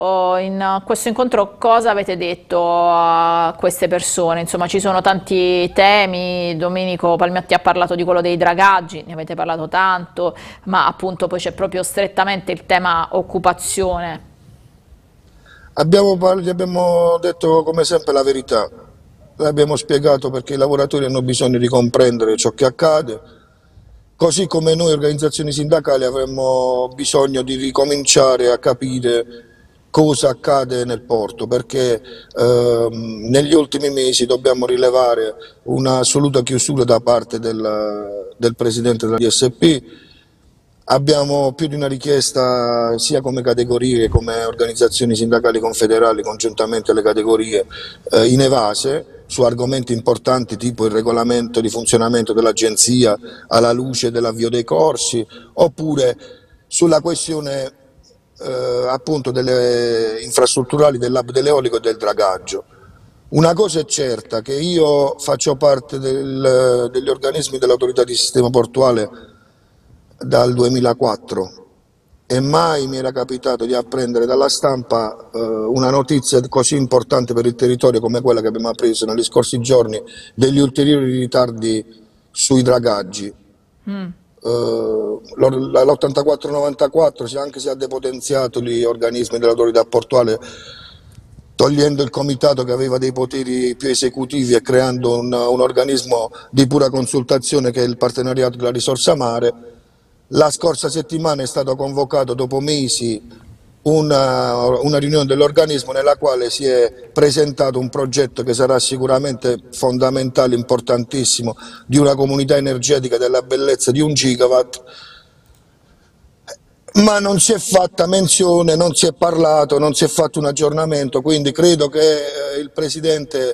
in questo incontro cosa avete detto a queste persone? Insomma, ci sono tanti temi, Domenico Palmiotti ha parlato di quello dei dragaggi, ne avete parlato tanto, ma appunto poi c'è proprio strettamente il tema occupazione. Gli abbiamo detto come sempre la verità, le abbiamo spiegato perché i lavoratori hanno bisogno di comprendere ciò che accade, così come noi organizzazioni sindacali avremmo bisogno di ricominciare a capire cosa accade nel porto, perché negli ultimi mesi dobbiamo rilevare un'assoluta chiusura da parte del presidente della DSP. Abbiamo più di una richiesta sia come categorie, come organizzazioni sindacali confederali, congiuntamente alle categorie inevase, su argomenti importanti tipo il regolamento di funzionamento dell'agenzia alla luce dell'avvio dei corsi, oppure sulla questione appunto delle infrastrutturali dell'hub dell'eolico e del dragaggio. Una cosa è certa, che io faccio parte degli organismi dell'autorità di sistema portuale dal 2004 e mai mi era capitato di apprendere dalla stampa una notizia così importante per il territorio come quella che abbiamo appreso negli scorsi giorni degli ulteriori ritardi sui dragaggi. L'84-94, anche se ha depotenziato gli organismi dell'autorità portuale, togliendo il comitato che aveva dei poteri più esecutivi e creando un organismo di pura consultazione che è il partenariato della risorsa mare. La scorsa settimana è stato convocato dopo mesi una riunione dell'organismo nella quale si è presentato un progetto che sarà sicuramente fondamentale, importantissimo, di una comunità energetica della bellezza di 1 gigawatt, ma non si è fatta menzione, non si è parlato, non si è fatto un aggiornamento, quindi credo che il Presidente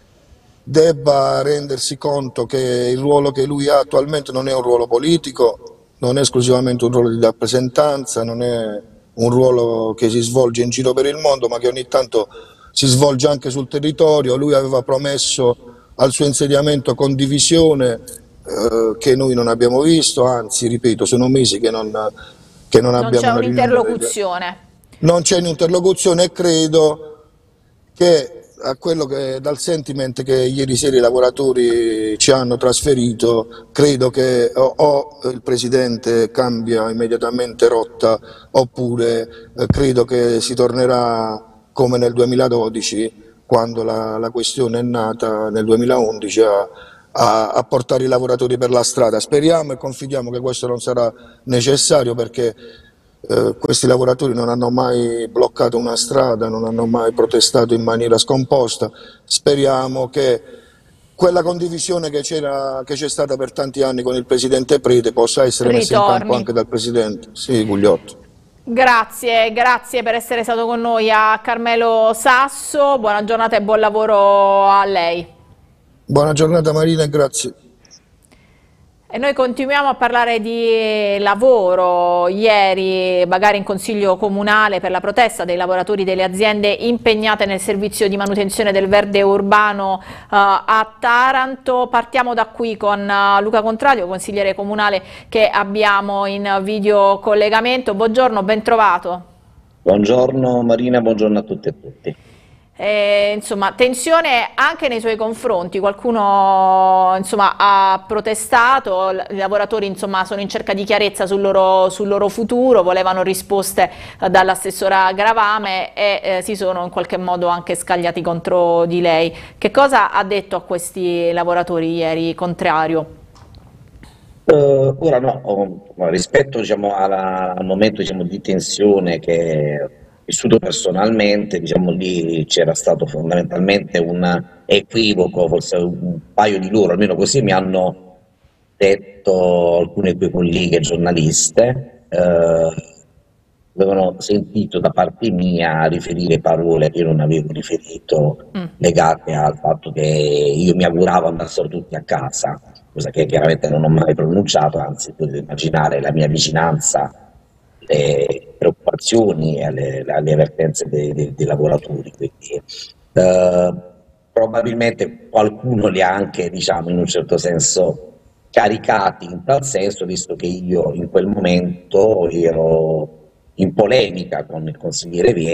debba rendersi conto che il ruolo che lui ha attualmente non è un ruolo politico, non è esclusivamente un ruolo di rappresentanza, non è un ruolo che si svolge in giro per il mondo, ma che ogni tanto si svolge anche sul territorio. Lui aveva promesso al suo insediamento condivisione che noi non abbiamo visto, anzi, ripeto, sono mesi che non Non c'è abbiamo una riunione. un'interlocuzione. Non c'è un'interlocuzione e credo che a quello che dal sentiment che ieri sera i lavoratori ci hanno trasferito, credo che o il Presidente cambia immediatamente rotta oppure credo che si tornerà come nel 2012, quando la questione è nata nel 2011, a portare i lavoratori per la strada. Speriamo e confidiamo che questo non sarà necessario, perché questi lavoratori non hanno mai bloccato una strada, non hanno mai protestato in maniera scomposta. Speriamo che quella condivisione che c'è stata per tanti anni con il Presidente Prete possa essere messa in campo Ritorni. anche dal Presidente. Sì, Gugliotto. Grazie, grazie per essere stato con noi a Carmelo Sasso, buona giornata e buon lavoro a lei. Buona giornata Marina e grazie. E noi continuiamo a parlare di lavoro. Ieri, magari in Consiglio Comunale per la protesta dei lavoratori delle aziende impegnate nel servizio di manutenzione del verde urbano a Taranto. Partiamo da qui con Luca Contrario, consigliere comunale che abbiamo in videocollegamento. Buongiorno, ben trovato. Buongiorno Marina, buongiorno a tutte e tutti. Insomma, tensione anche nei suoi confronti, qualcuno insomma, ha protestato, i lavoratori insomma, sono in cerca di chiarezza sul loro futuro, volevano risposte dall'assessora Gravame e si sono in qualche modo anche scagliati contro di lei. Che cosa ha detto a questi lavoratori ieri, Contrario? Ora no, rispetto diciamo, al momento diciamo, di tensione che ho vissuto personalmente, diciamo, lì c'era stato fondamentalmente un equivoco, forse un paio di loro, almeno così mi hanno detto alcune tue colleghe giornaliste, avevano sentito da parte mia riferire parole che io non avevo riferito, legate al fatto che io mi auguravo andassero tutti a casa, cosa che chiaramente non ho mai pronunciato, anzi potete immaginare la mia vicinanza, le preoccupazioni e alle avvertenze dei lavoratori. Quindi, probabilmente qualcuno li ha anche, diciamo, in un certo senso caricati in tal senso, visto che io in quel momento ero in polemica con il consigliere Vieri